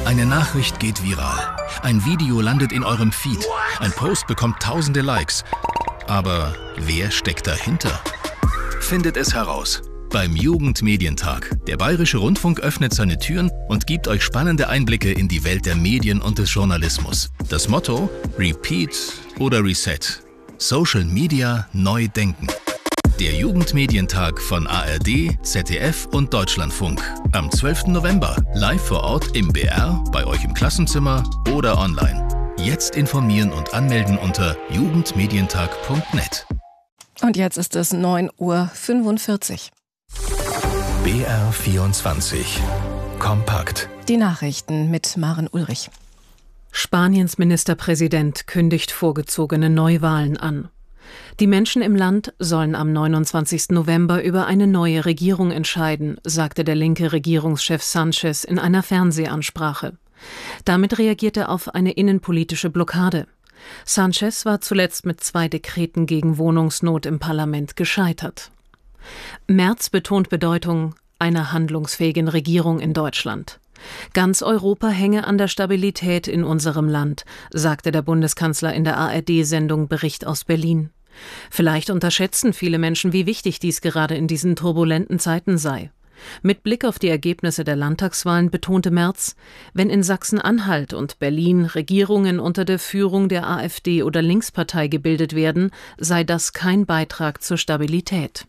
Eine Nachricht geht viral. Ein Video landet in eurem Feed. Ein Post bekommt tausende Likes. Aber wer steckt dahinter? Findet es heraus beim Jugendmedientag. Der Bayerische Rundfunk öffnet seine Türen und gibt euch spannende Einblicke in die Welt der Medien und des Journalismus. Das Motto: Repeat oder Reset. Social Media neu denken. Der Jugendmedientag von ARD, ZDF und Deutschlandfunk. Am 12. November. Live vor Ort im BR, bei euch im Klassenzimmer oder online. Jetzt informieren und anmelden unter jugendmedientag.net. Und jetzt ist es 9:45 Uhr. BR 24. Kompakt. Die Nachrichten mit Maren Ulrich. Spaniens Ministerpräsident kündigt vorgezogene Neuwahlen an. Die Menschen im Land sollen am 29. November über eine neue Regierung entscheiden, sagte der linke Regierungschef Sánchez in einer Fernsehansprache. Damit reagiert er auf eine innenpolitische Blockade. Sánchez war zuletzt mit 2 Dekreten gegen Wohnungsnot im Parlament gescheitert. Merz betont Bedeutung einer handlungsfähigen Regierung in Deutschland. Ganz Europa hänge an der Stabilität in unserem Land, sagte der Bundeskanzler in der ARD-Sendung Bericht aus Berlin. Vielleicht unterschätzen viele Menschen, wie wichtig dies gerade in diesen turbulenten Zeiten sei. Mit Blick auf die Ergebnisse der Landtagswahlen betonte Merz, wenn in Sachsen-Anhalt und Berlin Regierungen unter der Führung der AfD oder Linkspartei gebildet werden, sei das kein Beitrag zur Stabilität.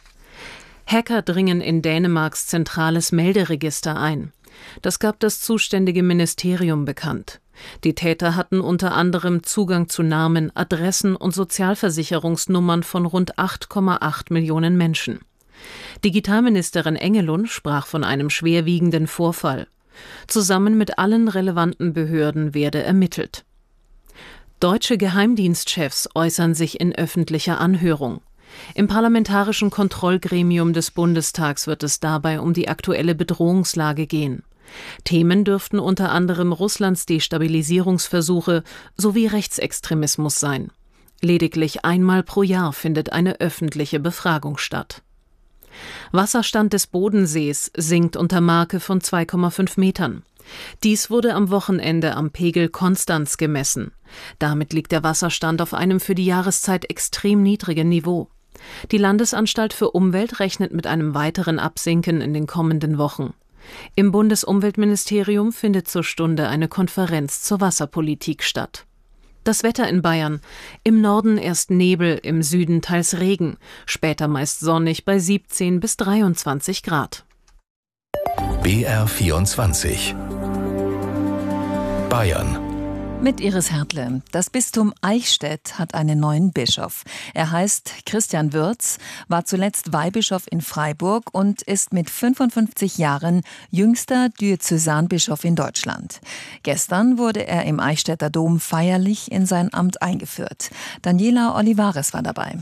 Hacker dringen in Dänemarks zentrales Melderegister ein. Das gab das zuständige Ministerium bekannt. Die Täter hatten unter anderem Zugang zu Namen, Adressen und Sozialversicherungsnummern von rund 8,8 Millionen Menschen. Digitalministerin Engelund sprach von einem schwerwiegenden Vorfall. Zusammen mit allen relevanten Behörden werde ermittelt. Deutsche Geheimdienstchefs äußern sich in öffentlicher Anhörung. Im Parlamentarischen Kontrollgremium des Bundestags wird es dabei um die aktuelle Bedrohungslage gehen. Themen dürften unter anderem Russlands Destabilisierungsversuche sowie Rechtsextremismus sein. Lediglich einmal pro Jahr findet eine öffentliche Befragung statt. Wasserstand des Bodensees sinkt unter Marke von 2,5 Metern. Dies wurde am Wochenende am Pegel Konstanz gemessen. Damit liegt der Wasserstand auf einem für die Jahreszeit extrem niedrigen Niveau. Die Landesanstalt für Umwelt rechnet mit einem weiteren Absinken in den kommenden Wochen. Im Bundesumweltministerium findet zur Stunde eine Konferenz zur Wasserpolitik statt. Das Wetter in Bayern: im Norden erst Nebel, im Süden teils Regen, später meist sonnig bei 17 bis 23 Grad. BR 24. Bayern. Mit Iris Hertle. Das Bistum Eichstätt hat einen neuen Bischof. Er heißt Christian Würz, war zuletzt Weihbischof in Freiburg und ist mit 55 Jahren jüngster Diözesanbischof in Deutschland. Gestern wurde er im Eichstätter Dom feierlich in sein Amt eingeführt. Daniela Olivares war dabei.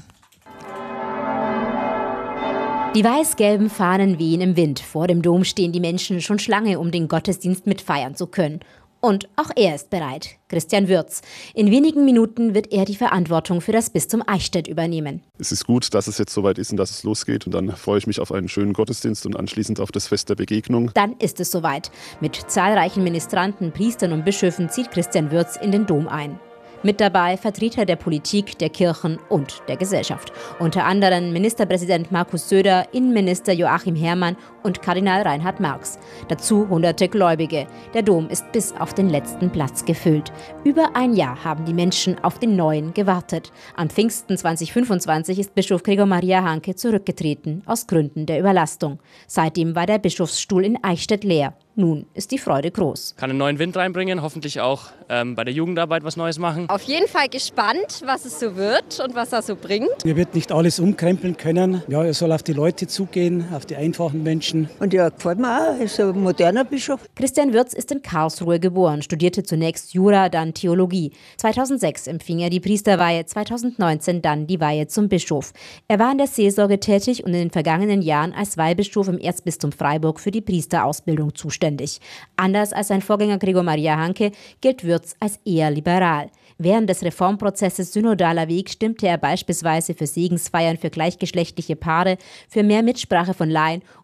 Die weiß-gelben Fahnen wehen im Wind. Vor dem Dom stehen die Menschen schon Schlange, um den Gottesdienst mitfeiern zu können. Und auch er ist bereit, Christian Würz. In wenigen Minuten wird er die Verantwortung für das Bistum Eichstätt übernehmen. Es ist gut, dass es jetzt soweit ist und dass es losgeht. Und dann freue ich mich auf einen schönen Gottesdienst und anschließend auf das Fest der Begegnung. Dann ist es soweit. Mit zahlreichen Ministranten, Priestern und Bischöfen zieht Christian Würz in den Dom ein. Mit dabei Vertreter der Politik, der Kirchen und der Gesellschaft. Unter anderem Ministerpräsident Markus Söder, Innenminister Joachim Herrmann und Kardinal Reinhard Marx. Dazu hunderte Gläubige. Der Dom ist bis auf den letzten Platz gefüllt. Über ein Jahr haben die Menschen auf den Neuen gewartet. Am Pfingsten 2025 ist Bischof Gregor Maria Hanke zurückgetreten, aus Gründen der Überlastung. Seitdem war der Bischofsstuhl in Eichstätt leer. Nun ist die Freude groß. Kann einen neuen Wind reinbringen, hoffentlich auch bei der Jugendarbeit was Neues machen. Auf jeden Fall gespannt, was es so wird und was er so bringt. Er wird nicht alles umkrempeln können. Ja, er soll auf die Leute zugehen, auf die einfachen Menschen. Und ja, gefällt mir auch, er ist ein moderner Bischof. Christian Würz ist in Karlsruhe geboren, studierte zunächst Jura, dann Theologie. 2006 empfing er die Priesterweihe, 2019 dann die Weihe zum Bischof. Er war in der Seelsorge tätig und in den vergangenen Jahren als Weihbischof im Erzbistum Freiburg für die Priesterausbildung zuständig. Anders als sein Vorgänger Gregor Maria Hanke gilt Würz als eher liberal. Während des Reformprozesses Synodaler Weg stimmte er beispielsweise für Segensfeiern für gleichgeschlechtliche Paare, für mehr Mitsprache von Laien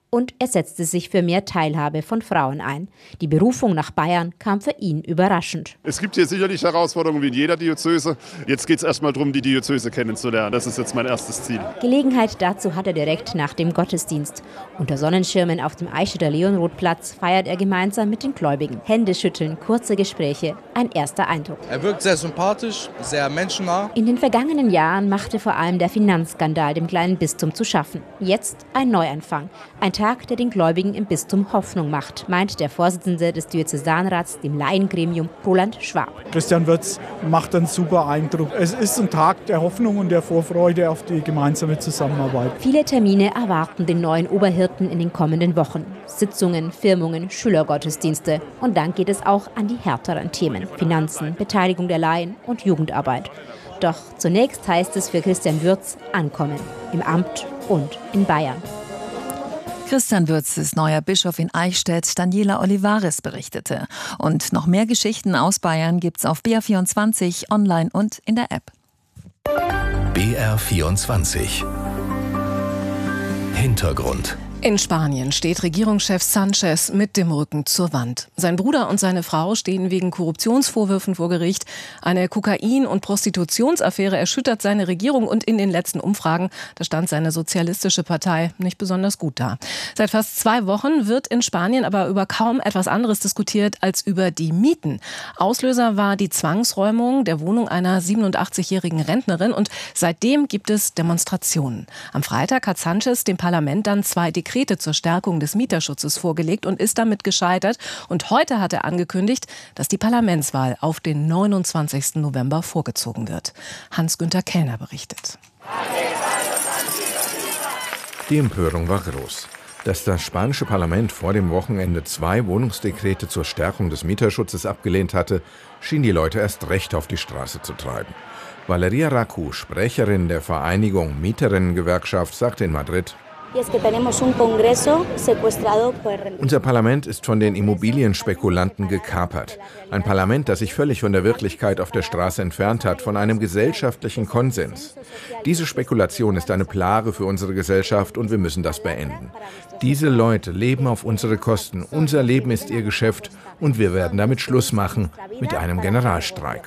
Und er setzte sich für mehr Teilhabe von Frauen ein. Die Berufung nach Bayern kam für ihn überraschend. Es gibt hier sicherlich Herausforderungen wie in jeder Diözese. Jetzt geht es erstmal darum, die Diözese kennenzulernen. Das ist jetzt mein erstes Ziel. Gelegenheit dazu hat er direkt nach dem Gottesdienst. Unter Sonnenschirmen auf dem Eichstätter Leonrodplatz feiert er gemeinsam mit den Gläubigen. Hände schütteln, kurze Gespräche, ein erster Eindruck. Er wirkt sehr sympathisch, sehr menschennah. In den vergangenen Jahren machte vor allem der Finanzskandal dem kleinen Bistum zu schaffen. Jetzt ein Neuanfang. Ein Tag, der den Gläubigen im Bistum Hoffnung macht, meint der Vorsitzende des Diözesanrats, dem Laiengremium, Roland Schwab. Christian Wirtz macht einen super Eindruck. Es ist ein Tag der Hoffnung und der Vorfreude auf die gemeinsame Zusammenarbeit. Viele Termine erwarten den neuen Oberhirten in den kommenden Wochen. Sitzungen, Firmungen, Schülergottesdienste. Und dann geht es auch an die härteren Themen. Finanzen, Beteiligung der Laien und Jugendarbeit. Doch zunächst heißt es für Christian Wirtz ankommen. Im Amt und in Bayern. Christian Wirtz ist neuer Bischof in Eichstätt, Daniela Olivares berichtete. Und noch mehr Geschichten aus Bayern gibt's auf BR24 online und in der App. BR24 Hintergrund. In Spanien steht Regierungschef Sánchez mit dem Rücken zur Wand. Sein Bruder und seine Frau stehen wegen Korruptionsvorwürfen vor Gericht. Eine Kokain- und Prostitutionsaffäre erschüttert seine Regierung und in den letzten Umfragen, da stand seine sozialistische Partei nicht besonders gut da. Seit fast 2 Wochen wird in Spanien aber über kaum etwas anderes diskutiert als über die Mieten. Auslöser war die Zwangsräumung der Wohnung einer 87-jährigen Rentnerin und seitdem gibt es Demonstrationen. Am Freitag hat Sánchez dem Parlament dann 2 Dekrete zur Stärkung des Mieterschutzes vorgelegt und ist damit gescheitert. Und heute hat er angekündigt, dass die Parlamentswahl auf den 29. November vorgezogen wird. Hans-Günther Kellner berichtet. Die Empörung war groß. Dass das spanische Parlament vor dem Wochenende 2 Wohnungsdekrete zur Stärkung des Mieterschutzes abgelehnt hatte, schien die Leute erst recht auf die Straße zu treiben. Valeria Raku, Sprecherin der Vereinigung Mieterinnengewerkschaft, sagte in Madrid: Unser Parlament ist von den Immobilienspekulanten gekapert. Ein Parlament, das sich völlig von der Wirklichkeit auf der Straße entfernt hat, von einem gesellschaftlichen Konsens. Diese Spekulation ist eine Plage für unsere Gesellschaft und wir müssen das beenden. Diese Leute leben auf unsere Kosten. Unser Leben ist ihr Geschäft und wir werden damit Schluss machen mit einem Generalstreik.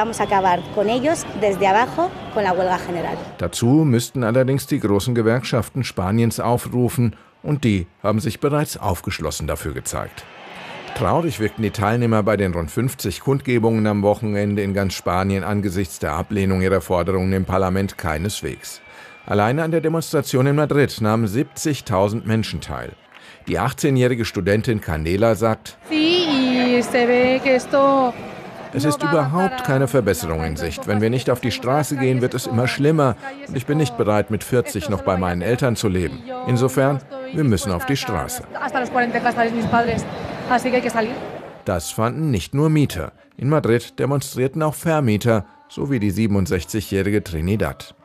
Dazu müssten allerdings die großen Gewerkschaften Spaniens aufrufen und die haben sich bereits aufgeschlossen dafür gezeigt. Traurig wirkten die Teilnehmer bei den rund 50 Kundgebungen am Wochenende in ganz Spanien angesichts der Ablehnung ihrer Forderungen im Parlament keineswegs. Alleine an der Demonstration in Madrid nahmen 70.000 Menschen teil. Die 18-jährige Studentin Canela sagt: Es ist überhaupt keine Verbesserung in Sicht. Wenn wir nicht auf die Straße gehen, wird es immer schlimmer. Und ich bin nicht bereit, mit 40 noch bei meinen Eltern zu leben. Insofern, wir müssen auf die Straße. Das fanden nicht nur Mieter. In Madrid demonstrierten auch Vermieter, so wie die 67-jährige Trinidad.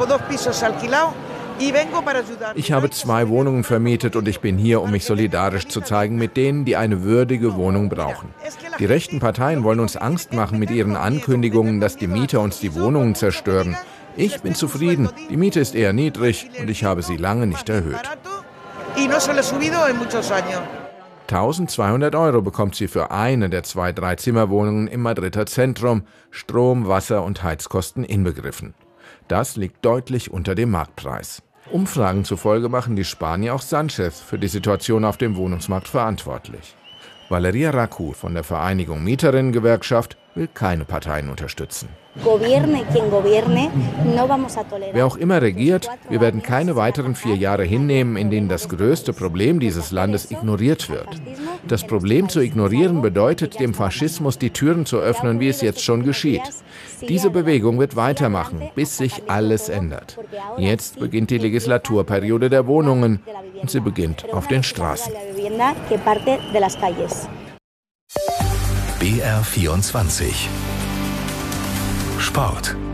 Ich habe 2 Wohnungen vermietet und ich bin hier, um mich solidarisch zu zeigen mit denen, die eine würdige Wohnung brauchen. Die rechten Parteien wollen uns Angst machen mit ihren Ankündigungen, dass die Mieter uns die Wohnungen zerstören. Ich bin zufrieden, die Miete ist eher niedrig und ich habe sie lange nicht erhöht. 1.200 € bekommt sie für eine der 2 Dreizimmerwohnungen im Madrider Zentrum, Strom, Wasser und Heizkosten inbegriffen. Das liegt deutlich unter dem Marktpreis. Umfragen zufolge machen die Spanier auch Sánchez für die Situation auf dem Wohnungsmarkt verantwortlich. Valeria Raku von der Vereinigung Mieterinnengewerkschaft will keine Parteien unterstützen. Wer auch immer regiert, wir werden keine weiteren 4 Jahre hinnehmen, in denen das größte Problem dieses Landes ignoriert wird. Das Problem zu ignorieren bedeutet, dem Faschismus die Türen zu öffnen, wie es jetzt schon geschieht. Diese Bewegung wird weitermachen, bis sich alles ändert. Jetzt beginnt die Legislaturperiode der Wohnungen und sie beginnt auf den Straßen. BR24 Sport.